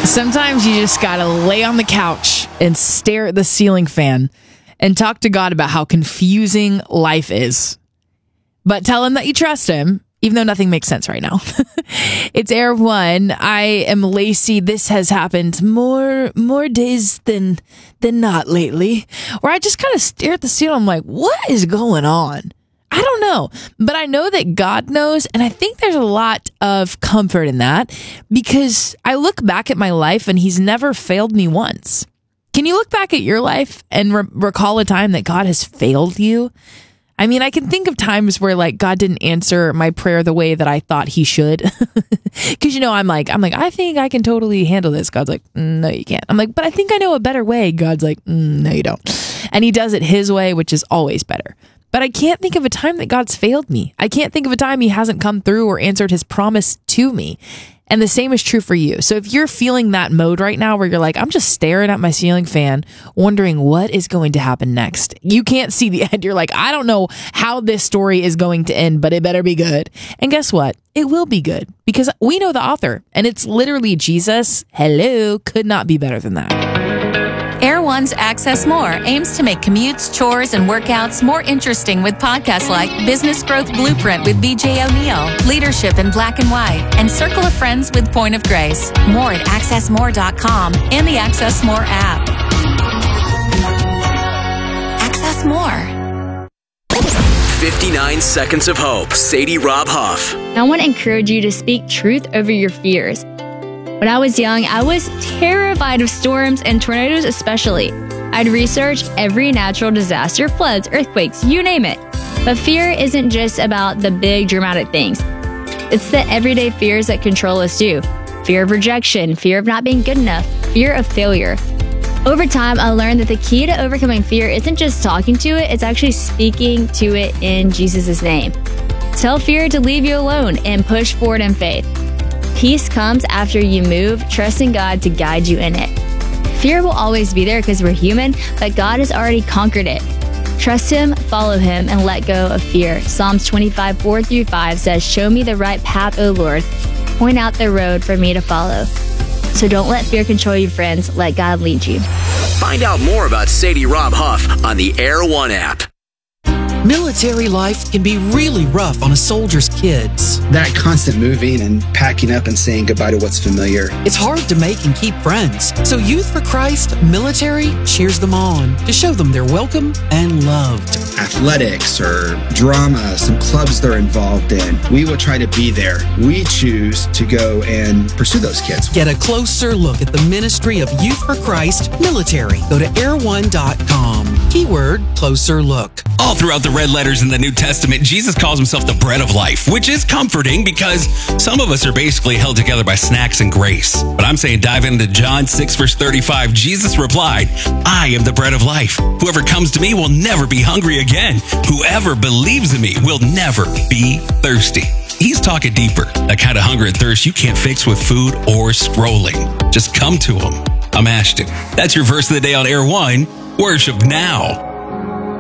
Sometimes you just gotta lay on the couch and stare at the ceiling fan and talk to God about how confusing life is. But tell him that you trust him, even though nothing makes sense right now. It's Air One. I am Lacey. This has happened more days than not lately, where I just kind of stare at the ceiling. I'm like, what is going on? I don't know, but I know that God knows, and I think there's a lot of comfort in that because I look back at my life and he's never failed me once. Can you look back at your life and recall a time that God has failed you? I mean, I can think of times where like God didn't answer my prayer the way that I thought he should. Cause I'm like, I think I can totally handle this. God's like, no, you can't. I'm like, but I think I know a better way. God's like, no, you don't. And he does it his way, which is always better. But I can't think of a time that God's failed me. I can't think of a time he hasn't come through or answered his promise to me. And the same is true for you. So if you're feeling that mode right now where you're like, I'm just staring at my ceiling fan, wondering what is going to happen next. You can't see the end. You're like, I don't know how this story is going to end, but it better be good. And guess what? It will be good because we know the author and it's literally Jesus. Hello. Could not be better than that. Air One's Access More aims to make commutes, chores, and workouts more interesting with podcasts like Business Growth Blueprint with BJ O'Neill, Leadership in Black and White, and Circle of Friends with Point of Grace. More at accessmore.com and the Access More app. Access More. 59 Seconds of Hope. Sadie Rob Huff. I want to encourage you to speak truth over your fears. When I was young, I was terrified of storms and tornadoes especially. I'd research every natural disaster, floods, earthquakes, you name it. But fear isn't just about the big dramatic things. It's the everyday fears that control us too. Fear of rejection, fear of not being good enough, fear of failure. Over time, I learned that the key to overcoming fear isn't just talking to it, it's actually speaking to it in Jesus' name. Tell fear to leave you alone and push forward in faith. Peace comes after you move, trusting God to guide you in it. Fear will always be there because we're human, but God has already conquered it. Trust him, follow him, and let go of fear. Psalms 25, 4-5 says, "Show me the right path, O Lord. Point out the road for me to follow." So don't let fear control you, friends. Let God lead you. Find out more about Sadie Rob Huff on the Air One app. Military life can be really rough on a soldier's kids. That constant moving and packing up and saying goodbye to what's familiar. It's hard to make and keep friends. So Youth for Christ Military cheers them on to show them they're welcome and loved. Athletics or drama, some clubs they're involved in. We will try to be there. We choose to go and pursue those kids. Get a closer look at the ministry of Youth for Christ Military. Go to air1.com. Keyword closer look. All throughout the red letters in the New Testament, Jesus calls himself the bread of life, which is comforting because some of us are basically held together by snacks and grace. But I'm saying dive into John 6, verse 35. Jesus replied, "I am the bread of life. Whoever comes to me will never be hungry again. Whoever believes in me will never be thirsty." He's talking deeper. That kind of hunger and thirst you can't fix with food or scrolling. Just come to him. I'm Ashton. That's your verse of the day on Air One. Worship now.